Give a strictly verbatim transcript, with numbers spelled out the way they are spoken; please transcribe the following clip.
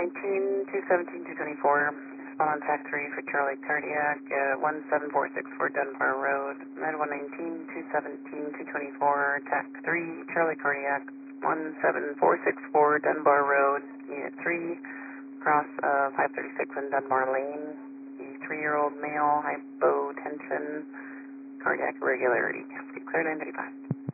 nineteen, two seventeen, two twenty-four. Respond on TAC three for Charlie Cardiac, uh, one seven four six four Dunbar Road. Med one nineteen, two seventeen, two twenty-four, TAC three, Charlie Cardiac, one seven four six four Dunbar Road, Unit three, cross of five thirty-six in Dunbar Lane. The three-year-old male, hypotension, cardiac irregularity. Clear nine thirty-five.